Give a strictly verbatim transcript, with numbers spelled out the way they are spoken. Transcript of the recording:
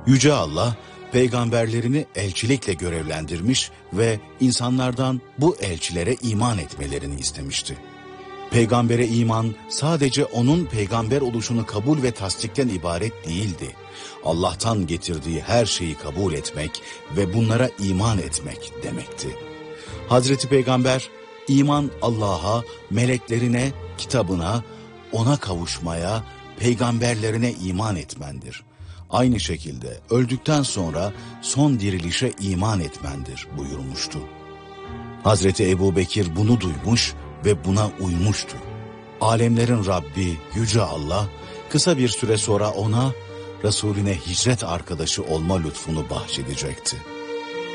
Yüce Allah, peygamberlerini elçilikle görevlendirmiş ve insanlardan bu elçilere iman etmelerini istemişti. Peygambere iman sadece onun peygamber oluşunu kabul ve tasdikten ibaret değildi. Allah'tan getirdiği her şeyi kabul etmek ve bunlara iman etmek demekti. Hazreti Peygamber, iman Allah'a, meleklerine, kitabına, ona kavuşmaya, peygamberlerine iman etmendir. Aynı şekilde öldükten sonra son dirilişe iman etmendir buyurmuştu. Hazreti Ebubekir bunu duymuş ve buna uymuştu. Alemlerin Rabbi Yüce Allah kısa bir süre sonra ona Resulüne hicret arkadaşı olma lütfunu bahşedecekti.